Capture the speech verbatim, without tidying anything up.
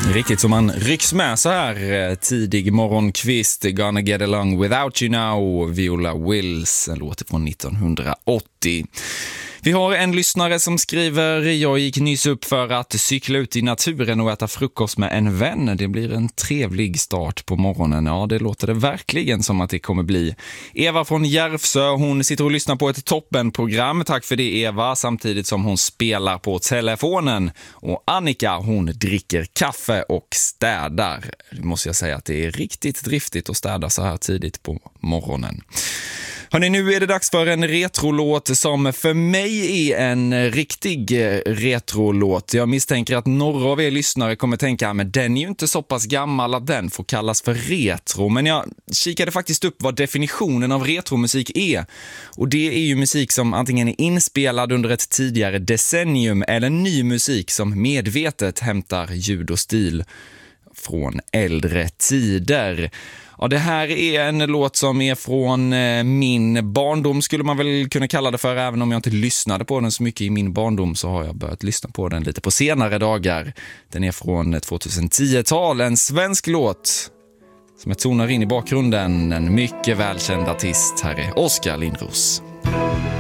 Riktigt som man rycks med så här tidig morgonkvist. Gonna get along without you now, Viola Wills, en låt från nittonhundraåttio. Vi har en lyssnare som skriver: jag gick nyss upp för att cykla ut i naturen och äta frukost med en vän. Det blir en trevlig start på morgonen. Ja, det låter det verkligen som att det kommer bli. Eva från Järvsö, hon sitter och lyssnar på ett toppenprogram. Tack för det, Eva, samtidigt som hon spelar på telefonen. Och Annika, hon dricker kaffe och städar. Det måste jag säga att det är riktigt driftigt att städa så här tidigt på morgonen. Hörrni, nu är det dags för en retrolåt som för mig är en riktig retrolåt. Jag misstänker att några av er lyssnare kommer tänka, men den är ju inte så pass gammal att den får kallas för retro. Men jag kikade faktiskt upp vad definitionen av retromusik är. Och det är ju musik som antingen är inspelad under ett tidigare decennium eller ny musik som medvetet hämtar ljud och stil från äldre tider. Ja, det här är en låt som är från eh, min barndom, skulle man väl kunna kalla det för. Även om jag inte lyssnade på den så mycket i min barndom så har jag börjat lyssna på den lite på senare dagar. Den är från tjugohundratio-tal, en svensk låt som jag tonar in i bakgrunden. En mycket välkänd artist, här är Oskar Lindros.